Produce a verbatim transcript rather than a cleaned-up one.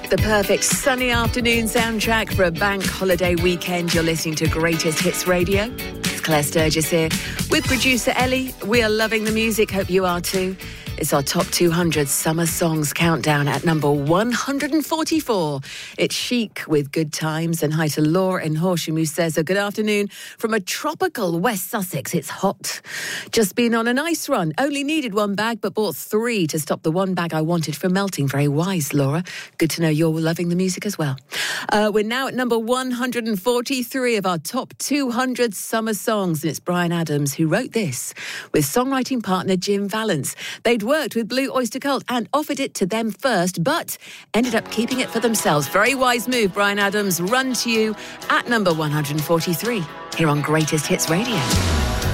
The perfect sunny afternoon soundtrack for a bank holiday weekend. You're listening to Greatest Hits Radio. It's Claire Sturgis here with producer Ellie. We are loving the music. Hope you are too. It's our top two hundred summer songs countdown at number one hundred forty-four. It's Chic with Good Times. And hi to Laura in Horsham, who says, a good afternoon from a tropical West Sussex. It's hot. Just been on a nice run. Only needed one bag, but bought three to stop the one bag I wanted from melting. Very wise, Laura. Good to know you're loving the music as well. Uh, we're now at number one hundred forty-three of our top two hundred summer songs. And it's Bryan Adams who wrote this with songwriting partner Jim Vallance. They'd worked with Blue Oyster Cult and offered it to them first, but ended up keeping it for themselves. Very wise move, Bryan Adams. Run to You at number one hundred forty-three here on Greatest Hits Radio.